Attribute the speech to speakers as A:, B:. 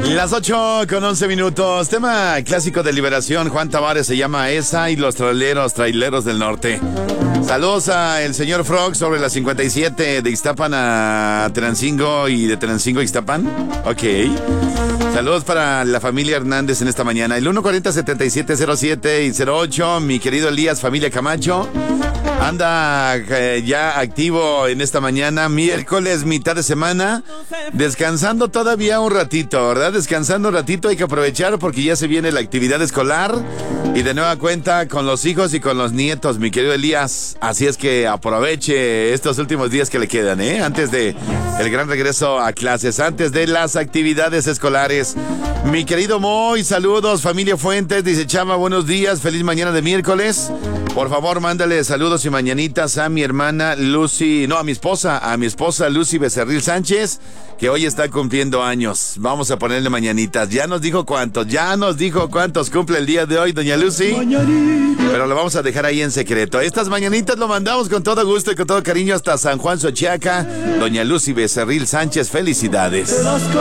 A: Las 8:11. Tema clásico de Liberación. Juan Tavares se llama Esa y los traileros del norte. Saludos a el señor Frog sobre la 57 de Ixtapan a Tenancingo y de Tenancingo a Ixtapan. Ok. Saludos para la familia Hernández en esta mañana. El 140-7707 y 08. Mi querido Elías, familia Camacho. Anda ya activo en esta mañana, miércoles, mitad de semana, descansando todavía un ratito, ¿verdad? Descansando un ratito, hay que aprovechar porque ya se viene la actividad escolar y de nueva cuenta con los hijos y con los nietos, mi querido Elías. Así es que aproveche estos últimos días que le quedan, antes de el gran regreso a clases, antes de las actividades escolares. Mi querido Moy, saludos, familia Fuentes, dice Chama, buenos días, feliz mañana de miércoles. Por favor, mándale saludos y mañanitas a mi hermana Lucy, no, a mi esposa Lucy Becerril Sánchez, que hoy está cumpliendo años. Vamos a ponerle mañanitas. Ya nos dijo cuántos cumple el día de hoy, doña Lucy. Pero lo vamos a dejar ahí en secreto. Estas mañanitas lo mandamos con todo gusto y con todo cariño hasta San Juan, Xochiaca. Doña Lucy Becerril Sánchez, felicidades.